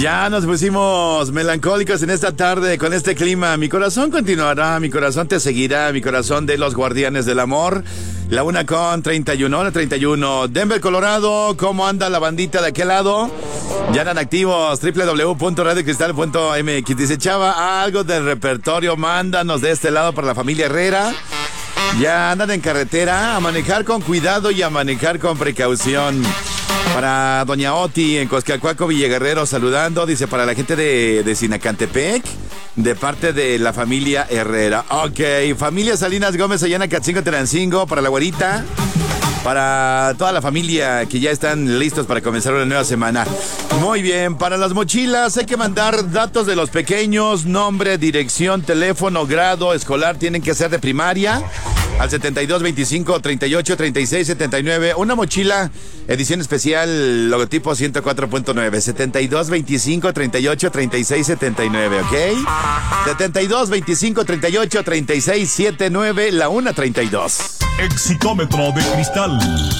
Ya nos pusimos melancólicos en esta tarde con este clima. Mi corazón continuará, mi corazón te seguirá, mi corazón de los guardianes del amor. La 1:31, la 31. Denver, Colorado, ¿cómo anda la bandita de aquel lado? Ya andan activos, www.radiocristal.mx. Dice Chava, algo del repertorio, mándanos de este lado para la familia Herrera. Ya andan en carretera, a manejar con cuidado y a manejar con precaución. Para Doña Oti en Coscalcuaco, Villaguerrero, saludando. Dice, para la gente de Sinacantepec, de parte de la familia Herrera. Ok, familia Salinas Gómez, allá en Acatzingo, Terancingo, para la güerita. Para toda la familia que ya están listos para comenzar una nueva semana. Muy bien, para las mochilas hay que mandar datos de los pequeños, nombre, dirección, teléfono, grado escolar, tienen que ser de primaria. Al 72 25 38 36 79. Una mochila edición especial, logotipo 104.9. 72 25 38 36 79, ¿ok? 72 25 38 36 79, la 1:32. Exitómetro de cristal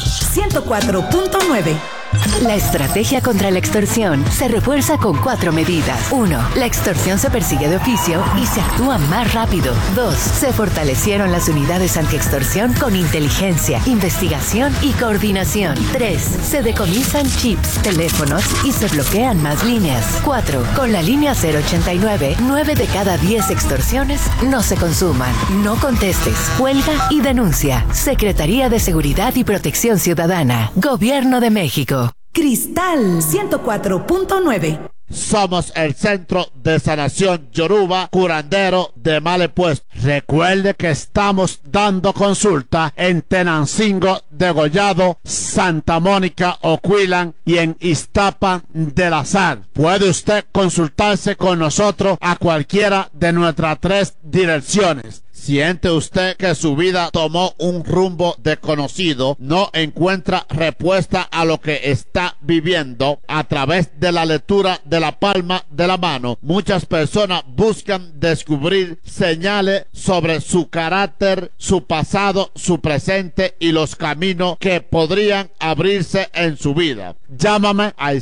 104.9. La estrategia contra la extorsión se refuerza con 4 medidas. 1. La extorsión se persigue de oficio y se actúa más rápido. 2. Se fortalecieron las unidades antiextorsión con inteligencia, investigación y coordinación. 3. Se decomisan chips, teléfonos y se bloquean más líneas. 4. Con la línea 089, 9 de cada 10 extorsiones no se consuman. No contestes, cuelga y denuncia. Secretaría de Seguridad y Protección Ciudadana. Gobierno de México. Cristal 104.9. Somos el Centro de Sanación Yoruba, curandero de Malepuesto. Recuerde que estamos dando consulta en Tenancingo, Degollado, Santa Mónica, Oquilán y en Iztapa de la Sal. Puede usted consultarse con nosotros a cualquiera de nuestras 3 direcciones. ¿Siente usted que su vida tomó un rumbo desconocido? ¿No encuentra respuesta a lo que está viviendo? A través de la lectura de la palma de la mano, muchas personas buscan descubrir señales sobre su carácter, su pasado, su presente y los caminos que podrían abrirse en su vida. Llámame al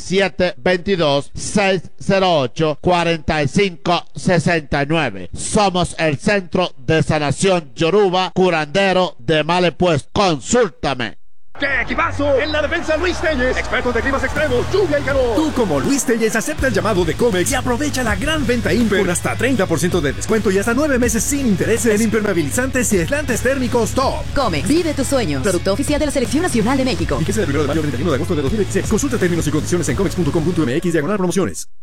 722-608-4569. Somos el Centro de Sanación Yoruba, curandero de Malepuesto. Consúltame. ¡Qué equipazo! En la defensa, Luis Telles, expertos de climas extremos, lluvia y calor. Tú, como Luis Telles, acepta el llamado de Comex y aprovecha la gran venta Imper con hasta 30% de descuento y hasta 9 meses sin intereses en impermeabilizantes y aislantes térmicos top. Comex, vive tus sueños. Producto oficial de la Selección Nacional de México. Y que sea el 1 de mayo al 31 de agosto de 2016. Consulta términos y condiciones en comex.com.mx/promociones.